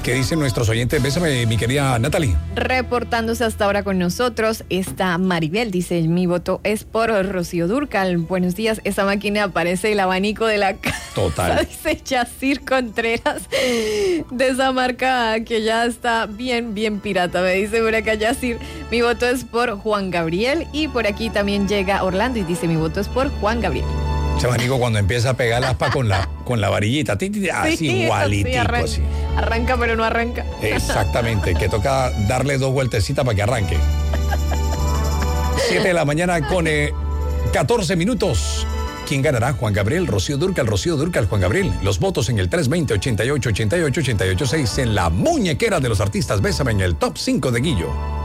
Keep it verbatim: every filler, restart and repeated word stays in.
¿Qué dicen nuestros oyentes? Bésame, mi querida Natalie. Reportándose hasta ahora con nosotros está Maribel. Dice, mi voto es por Rocío Dúrcal. Buenos días. Esa máquina parece el abanico de la casa. Total. Dice Yacir Contreras, de esa marca que ya está bien, bien pirata. Me dice por acá Yacir. Mi voto es por Juan Gabriel. Y por aquí también llega Orlando y dice, mi voto es por Juan Gabriel. Ese abanico cuando empieza a pegar la aspa con la, con la varillita, así sí, igualitico, sí, arranca, así. Arranca pero no arranca. Exactamente, que toca darle dos vueltecitas para que arranque. siete de la mañana con eh, catorce minutos. ¿Quién ganará? Juan Gabriel, Rocío Dúrcal, Rocío Dúrcal, Juan Gabriel. Los votos en el tres veinte, ochenta y ocho, ochenta y ocho, ochenta y ocho, seis en la muñequera de los artistas. Bésame en el top cinco de Guillo.